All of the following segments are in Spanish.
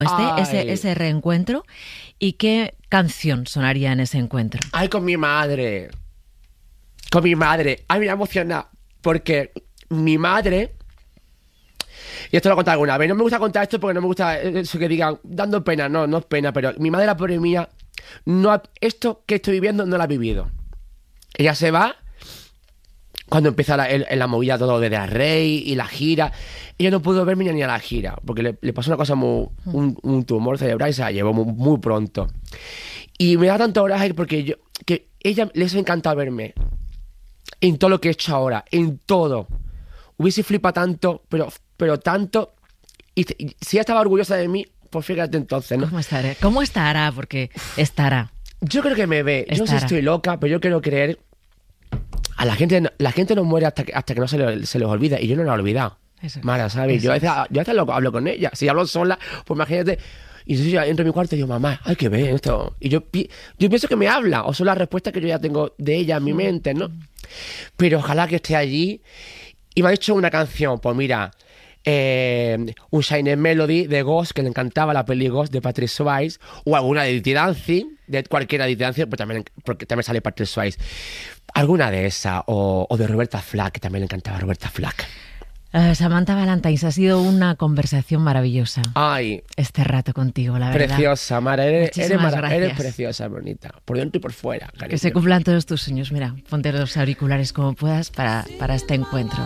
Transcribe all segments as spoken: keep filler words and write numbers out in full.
Este, ese, ese reencuentro, ¿y qué canción sonaría en ese encuentro? Ay, con mi madre. Con mi madre. Ay, me ha emocionado. Porque mi madre... Y esto lo he contado alguna vez. No me gusta contar esto porque no me gusta eso que digan, dando pena. No, no es pena, pero mi madre, la pobre mía, no ha, esto que estoy viviendo no lo ha vivido. Ella se va cuando empieza la, el, la movida todo de la Rey y la gira. Ella no pudo verme ni a la gira, porque le, le pasó una cosa muy... Un, un tumor cerebral y se la llevó muy, muy pronto. Y me da tanto coraje porque yo, que ella les ha encantado verme en todo lo que he hecho ahora, en todo. Hubiese flipado tanto, pero, pero tanto. Y, y si ella estaba orgullosa de mí, pues fíjate entonces, ¿no? ¿Cómo estará? ¿Cómo estará? Porque estará. Yo creo que me ve. Estará. Yo no sé si estoy loca, pero yo quiero creer. A la gente, la gente no muere hasta que, hasta que no se, le, se les olvida. Y yo no la he olvidado. Eso, Mara, ¿sabes? Eso yo a veces, yo a veces lo, hablo con ella. Si hablo sola, pues imagínate. Y entonces yo entro en mi cuarto y digo, mamá, hay que ver esto. Y yo, yo pienso que me habla, o son las respuestas que yo ya tengo de ella en mi mente, ¿no? Pero ojalá que esté allí. Y me ha hecho una canción, pues mira, eh, un Shining Melody de Ghost, que le encantaba la peli Ghost de Patrick Swayze, o alguna de Dirty Dancing, de cualquiera de Dirty Dancing, pues también, porque también sale Patrick Swayze. Alguna de esas, o, o de Roberta Flack, que también le encantaba a Roberta Flack. Uh, Samantha Valentines, ha sido una conversación maravillosa. Ay, este rato contigo, la verdad. Preciosa, Mara, eres, eres, Mara, eres gracias. preciosa, bonita, por dentro y por fuera, cariño. Que se cumplan todos tus sueños. Mira, ponte los auriculares como puedas para, para este encuentro.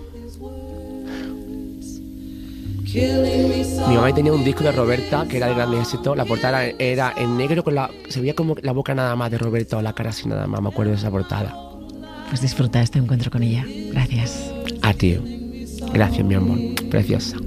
Mi mamá tenía un disco de Roberta que era de gran éxito. La portada era en negro con la... Se veía como la boca nada más de Roberta o la cara así nada más. Me acuerdo de esa portada. Pues disfruta este encuentro con ella. Gracias. A ti. Gracias, mi amor. Preciosa.